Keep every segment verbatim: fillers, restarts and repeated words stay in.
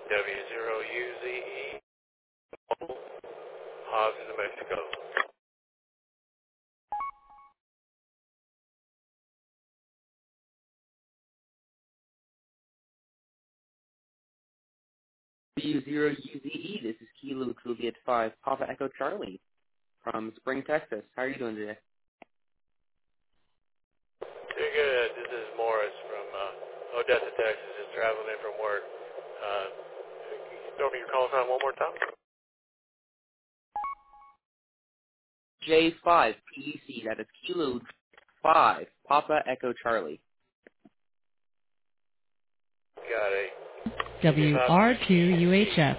W zero U Z E, Hobbs, New Mexico. W zero U Z E, this is Kilo Juliet five, Papa Echo Charlie from Spring, Texas. How are you doing today? Doing good. This is Morris from uh, Odessa, Texas, just traveling in from work. Uh, throw me your call sign one more time. J five P E C, that is Kilo five, Papa Echo Charlie. Got a W R two U H F.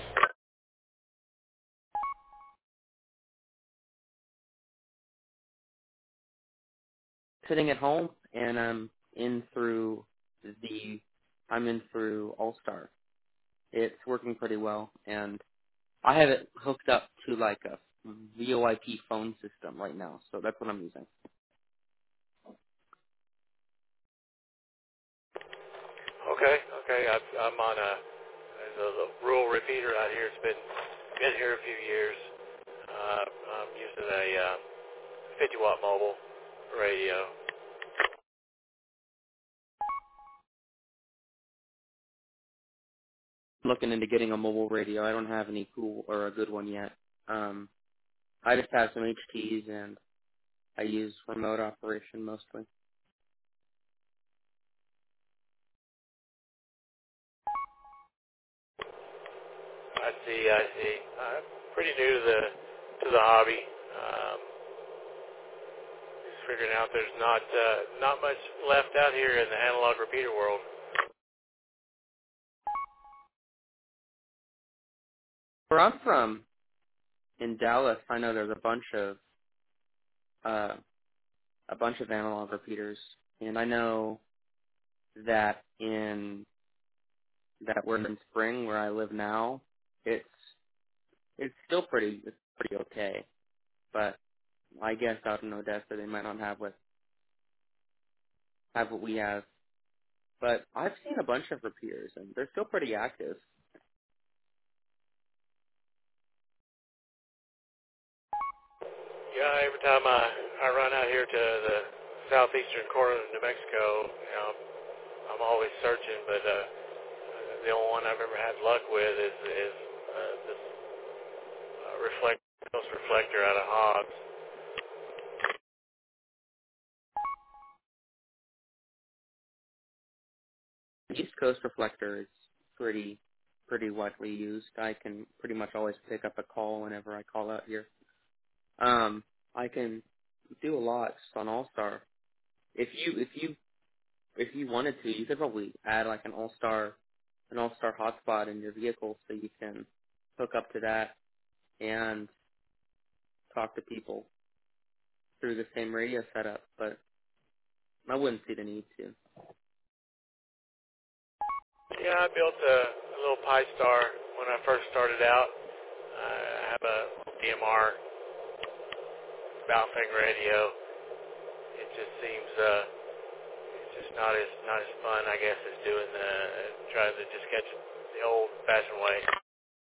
Sitting at home, and I'm in through the, I'm in through All-Star. It's working pretty well, and I have it hooked up to like a V O I P phone system right now, so that's what I'm using. Okay, okay. I've, I'm on a, there's a, a rural repeater out here. It's been been here a few years. Uh, I'm using a uh, fifty watt mobile radio. Looking into getting a mobile radio. I don't have any cool or a good one yet. Um, I just have some H Ts, and I use remote operation mostly. I see, I see. I'm pretty new to the to the hobby. Um, just figuring out there's not uh, not much left out here in the analog repeater world. Where I'm from, in Dallas, I know there's a bunch of uh, a bunch of analog repeaters, and I know that in that we're in Spring, where I live now, it's it's still pretty it's pretty okay. But I guess out in Odessa, they might not have what have what we have. But I've seen a bunch of repeaters, and they're still pretty active. Yeah, every time I I run out here to the southeastern corner of New Mexico, you know, I'm always searching, but uh, the only one I've ever had luck with is is uh, this uh, reflect Ghost reflector out of Hobbs. East Coast reflector is pretty pretty widely used. I can pretty much always pick up a call whenever I call out here. Um, I can do a lot on All Star. If you if you if you wanted to, you could probably add like an All Star an All Star hotspot in your vehicle so you can hook up to that and talk to people through the same radio setup. But I wouldn't see the need to. Yeah, I built a, a little Pi Star when I first started out. I have a D M R Baofeng radio. It just seems uh, it's just not as not as fun, I guess, as doing the uh, trying to just catch it the old-fashioned way.